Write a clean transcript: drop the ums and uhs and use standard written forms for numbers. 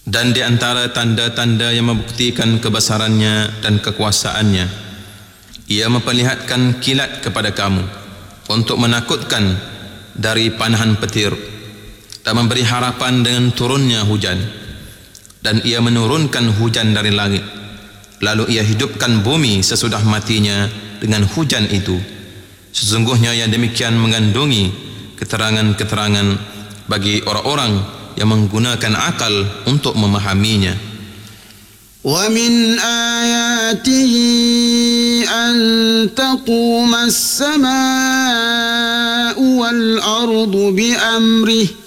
Dan di antara tanda-tanda yang membuktikan kebesarannya dan kekuasaannya, ia memperlihatkan kilat kepada kamu untuk menakutkan dari panahan petir dan memberi harapan dengan turunnya hujan. Dan ia menurunkan hujan dari langit, lalu ia hidupkan bumi sesudah matinya dengan hujan itu. Sesungguhnya yang demikian mengandungi keterangan-keterangan bagi orang-orang yang menggunakan akal untuk memahaminya. وَمِنْ آيَاتِهِ أَن تَقُومَ السَّمَاءُ وَالْأَرْضُ بِأَمْرِهِ